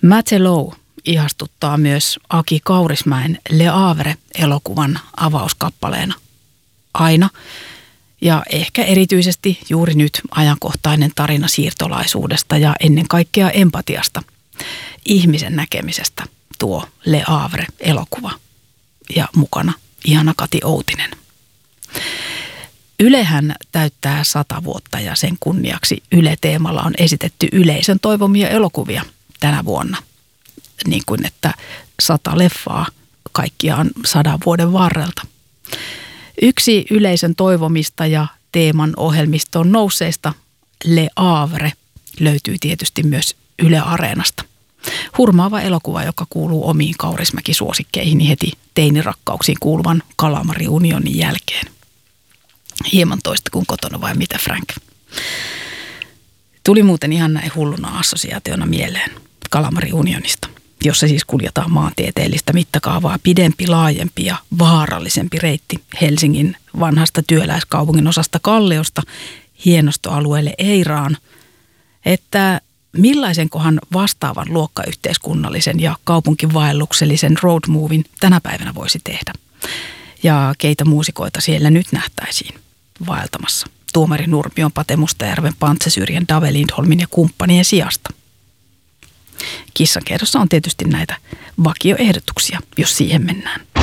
Matelot ihastuttaa myös Aki Kaurismäen Le Havre-elokuvan avauskappaleena. Aina ja ehkä erityisesti juuri nyt ajankohtainen tarina siirtolaisuudesta ja ennen kaikkea empatiasta, ihmisen näkemisestä tuo Le Havre-elokuva ja mukana ihana Kati Outinen. Ylehän täyttää 100 vuotta ja sen kunniaksi Yle-teemalla on esitetty yleisön toivomia elokuvia tänä vuonna. Niin kuin että 100 leffaa kaikkiaan 100 vuoden varrelta. Yksi yleisön toivomista ja teeman ohjelmistoon nousseista Le Havre löytyy tietysti myös Yle Areenasta. Hurmaava elokuva, joka kuuluu omiin Kaurismäki-suosikkeihin heti teinirakkauksiin kuuluvan Kalamari-unionin jälkeen. Hieman toista kuin kotona vai mitä, Frank? Tuli muuten ihan näin hulluna assosiaationa mieleen Kalamari-unionista, jossa siis kuljetaan maantieteellistä mittakaavaa pidempi, laajempi ja vaarallisempi reitti Helsingin vanhasta työläiskaupungin osasta Kalliosta hienostoalueelle Eiraan, että millaisenkohan vastaavan luokkayhteiskunnallisen ja kaupunkivaelluksellisen roadmovin tänä päivänä voisi tehdä. Ja keitä muusikoita siellä nyt nähtäisiin vaeltamassa Tuomari Nurmion, Pate Mustajärven, Pantse Syrjän, Dave Lindholmin ja kumppanien sijasta. Kissankerrossa on tietysti näitä vakioehdotuksia, jos siihen mennään.